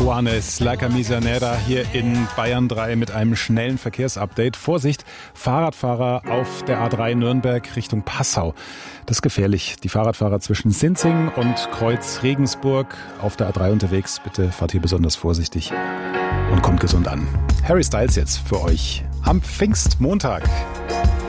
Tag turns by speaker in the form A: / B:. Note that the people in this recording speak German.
A: Juanes, La Camisa Negra hier in Bayern 3 mit einem schnellen Verkehrsupdate. Vorsicht, Fahrradfahrer auf der A3 Nürnberg Richtung Passau. Das ist gefährlich. Die Fahrradfahrer zwischen Sinzing und Kreuz Regensburg auf der A3 unterwegs. Bitte fahrt hier besonders vorsichtig und kommt gesund an. Harry Styles jetzt für euch am Pfingstmontag.